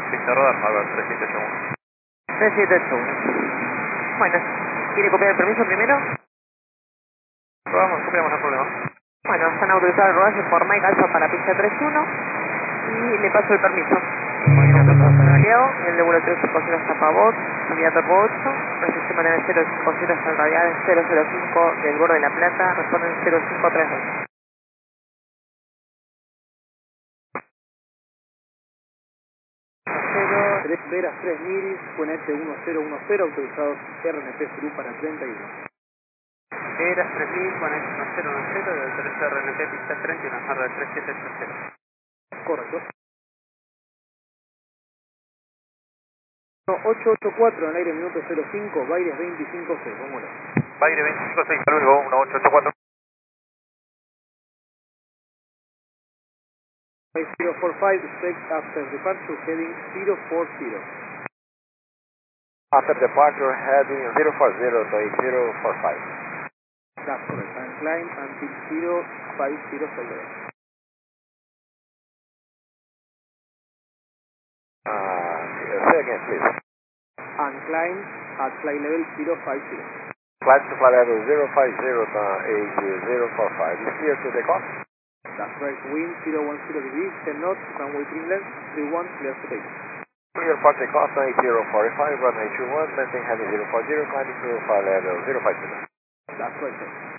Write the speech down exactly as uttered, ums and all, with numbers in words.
Pista rodar, Harvard tres siete ocho uno. tres siete ocho uno. Bueno, ¿quiere copiar el permiso primero? Probamos, copiamos, no hay problema. Bueno, están autorizados el rodaje por Mike Alfa para pista tres uno y le paso el permiso. Santiago, el de vuelo tres cinco cero hasta Pavot, unidad Turbo ocho, el sistema nueve cero cinco cero hasta el radial cero cero cinco del borde de la Plata, responden cero cinco tres dos. tres Veras tres Miris, Q N S uno cero uno cero, autorizados R N P Perú para treinta y uno. Veras tres mil, Q N S uno cero uno cero, del tres R N T, pista treinta y uno, Harvard tres siete ocho cero. Correcto. ocho ocho cuatro en el aire, minuto cero cinco, Baires veinticinco C, ¿cómo era? Baire veinticinco seis, luego uno ocho ocho cuatro. zero four five, expect after departure heading zero four zero. After departure, heading zero four zero to eight zero four five. That's correct, and climb until zero five zero seven. Uh, say again, please. And climb at flight level zero five zero. Climb to flight level zero five zero to eight zero four five. Is clear to take off? That's right, wind zero one zero degrees, ten knots, runway three left, three one, clear for take. Clear for takeoff, eight zero four five, runway two one, maintain heading zero four zero, climbing to flight level zero five zero. That's right, sir.